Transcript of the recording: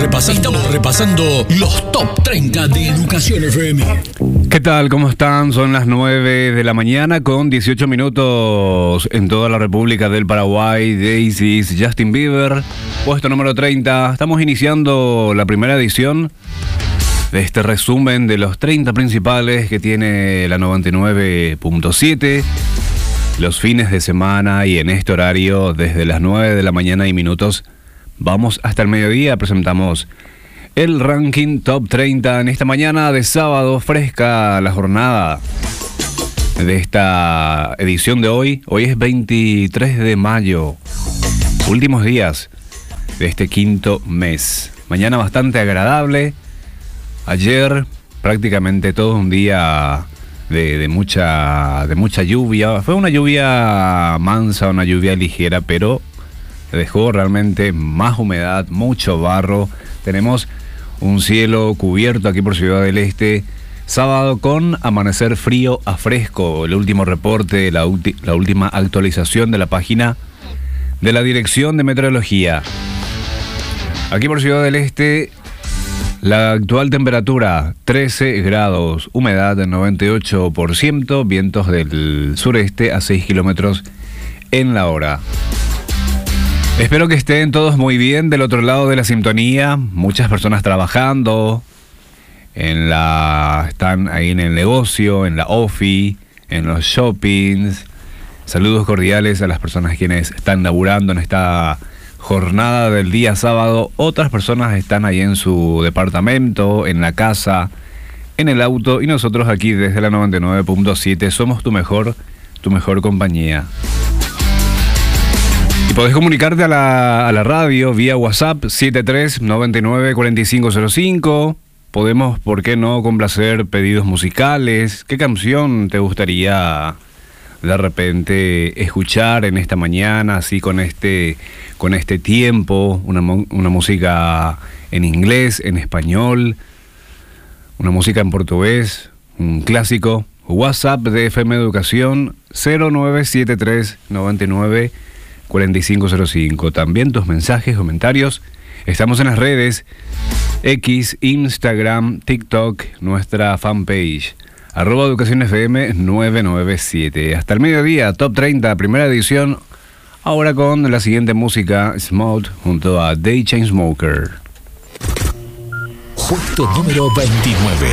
Estamos repasando los top 30 de Educación FM. ¿Qué tal? ¿Cómo están? Son las 9 de la mañana con 18 minutos en toda la República del Paraguay. Daisies, Justin Bieber, puesto número 30. Estamos iniciando la primera edición de este resumen de los 30 principales que tiene la 99.7. Los fines de semana y en este horario desde las 9 de la mañana y minutos vamos hasta el mediodía. Presentamos el ranking top 30 en esta mañana de sábado. Fresca la jornada de esta edición de hoy. Hoy es 23 de mayo, últimos días de este quinto mes. Mañana bastante agradable. Ayer prácticamente todo un día de mucha lluvia. Fue una lluvia mansa, una lluvia ligera, pero dejó realmente más humedad, mucho barro. Tenemos un cielo cubierto aquí por Ciudad del Este. Sábado con amanecer frío a fresco. El último reporte, la última actualización de la página de la Dirección de Meteorología. Aquí por Ciudad del Este, la actual temperatura 13 grados, humedad del 98%, vientos del sureste a 6 kilómetros en la hora. Espero que estén todos muy bien del otro lado de la sintonía. Muchas personas trabajando, están ahí en el negocio, en la ofi, en los shoppings. Saludos cordiales a las personas quienes están laburando en esta jornada del día sábado. Otras personas están ahí en su departamento, en la casa, en el auto, y nosotros aquí desde la 99.7 somos tu mejor compañía. Y podés comunicarte a la radio vía WhatsApp 73994505. Podemos, ¿por qué no?, complacer pedidos musicales. ¿Qué canción te gustaría de repente escuchar en esta mañana, así con este tiempo? Una música en inglés, en español, una música en portugués, un clásico. WhatsApp de FM Educación 0973994505. También tus mensajes, comentarios. Estamos en las redes X, Instagram, TikTok, nuestra fanpage @EducaciónFM 997. Hasta el mediodía, Top 30, primera edición. Ahora con la siguiente música, Smooth, junto a The Chainsmokers. Puesto número 29.